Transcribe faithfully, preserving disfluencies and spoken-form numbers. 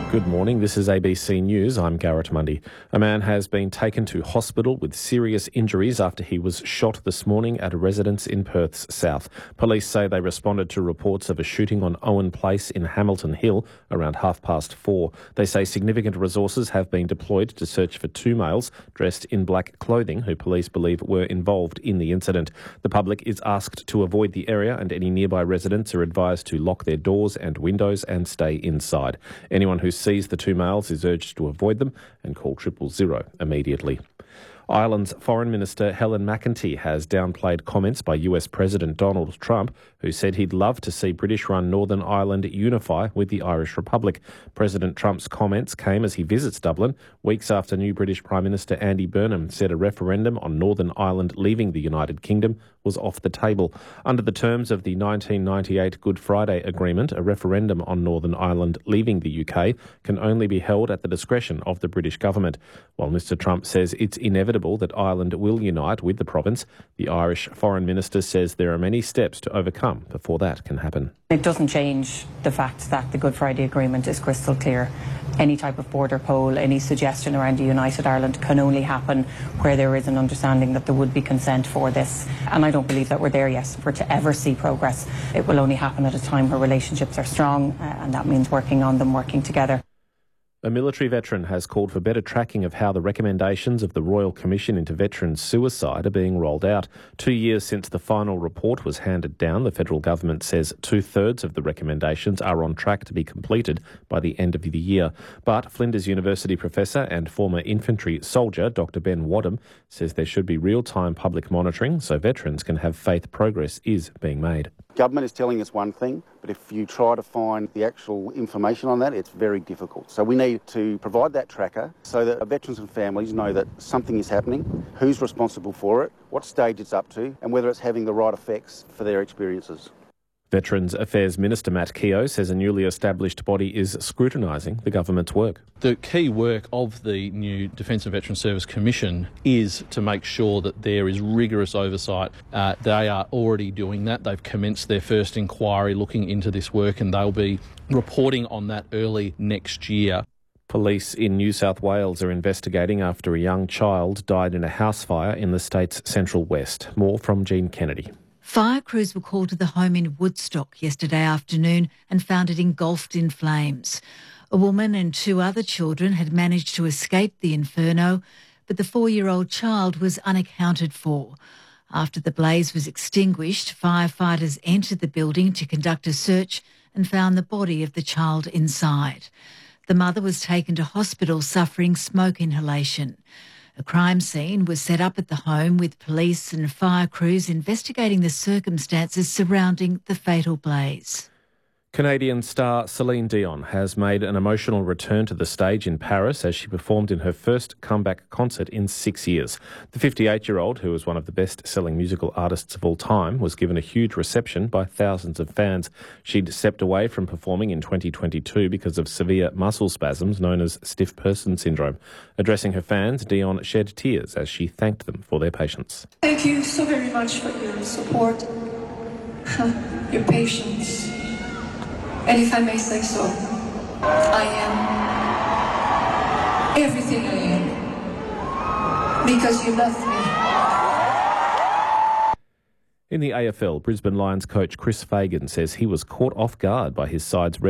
Good morning, this is A B C News. I'm Garrett Mundy. A man has been taken to hospital with serious injuries after he was shot this morning at a residence in Perth's south. Police say they responded to reports of a shooting on Owen Place in Hamilton Hill around half past four. They say significant resources have been deployed to search for two males dressed in black clothing who police believe were involved in the incident. The public is asked to avoid the area and any nearby residents are advised to lock their doors and windows and stay inside. Anyone who sees the two males is urged to avoid them and call triple zero immediately. Ireland's Foreign Minister Helen McEntee has downplayed comments by U S President Donald Trump, who said he'd love to see British-run Northern Ireland unify with the Irish Republic. President Trump's comments came as he visits Dublin, weeks after new British Prime Minister Andy Burnham said a referendum on Northern Ireland leaving the United Kingdom was off the table. Under the terms of the nineteen ninety-eight Good Friday Agreement, a referendum on Northern Ireland leaving the U K can only be held at the discretion of the British government. While Mr Trump says it's inevitable that Ireland will unite with the province, the Irish Foreign Minister says there are many steps to overcome before that can happen. It doesn't change the fact that the Good Friday Agreement is crystal clear. Any type of border poll, any suggestion around a united Ireland can only happen where there is an understanding that there would be consent for this. And I don't believe that we're there yet for to ever see progress. It will only happen at a time where relationships are strong, uh, and that means working on them, working together. A military veteran has called for better tracking of how the recommendations of the Royal Commission into Veterans' Suicide are being rolled out. Two years since the final report was handed down, the federal government says two-thirds of the recommendations are on track to be completed by the end of the year. But Flinders University professor and former infantry soldier Doctor Ben Wadham says there should be real-time public monitoring so veterans can have faith progress is being made. Government is telling us one thing, but if you try to find the actual information on that, it's very difficult. So we need to provide that tracker so that veterans and families know that something is happening, who's responsible for it, what stage it's up to, and whether it's having the right effects for their experiences. Veterans Affairs Minister Matt Keogh says a newly established body is scrutinising the government's work. The key work of the new Defence and Veterans Service Commission is to make sure that there is rigorous oversight. Uh, they are already doing that. They've commenced their first inquiry looking into this work and they'll be reporting on that early next year. Police in New South Wales are investigating after a young child died in a house fire in the state's central west. More from Jean Kennedy. Fire crews were called to the home in Woodstock yesterday afternoon and found it engulfed in flames. A woman and two other children had managed to escape the inferno, but the four-year-old child was unaccounted for. After the blaze was extinguished, firefighters entered the building to conduct a search and found the body of the child inside. The mother was taken to hospital suffering smoke inhalation. A crime scene was set up at the home with police and fire crews investigating the circumstances surrounding the fatal blaze. Canadian star Celine Dion has made an emotional return to the stage in Paris as she performed in her first comeback concert in six years. The fifty-eight-year-old, who is one of the best-selling musical artists of all time, was given a huge reception by thousands of fans. She'd stepped away from performing in twenty twenty-two because of severe muscle spasms known as stiff person syndrome. Addressing her fans, Dion shed tears as she thanked them for their patience. Thank you so very much for your support, your patience. And if I may say so, I am everything I am because you love me. In the A F L, Brisbane Lions coach Chris Fagan says he was caught off guard by his side's red